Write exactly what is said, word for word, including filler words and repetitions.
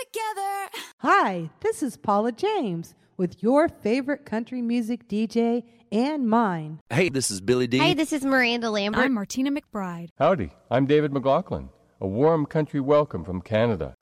together. Hi, this is Paula James with your favorite country music D J and mine. Hey, this is Billy D. Hey, this is Miranda Lambert. I'm Martina McBride. Howdy, I'm David McLaughlin. A warm country welcome from Canada.